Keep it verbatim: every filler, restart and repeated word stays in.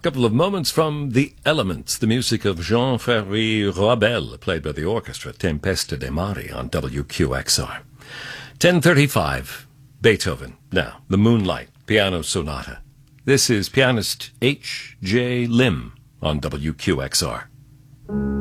couple of moments from The Elements, the music of Jean-Ferry Rabel, played by the orchestra, Tempesta de Mare on W Q X R. ten thirty-five, Beethoven. Now, the Moonlight Piano Sonata. This is pianist H J Lim on W Q X R.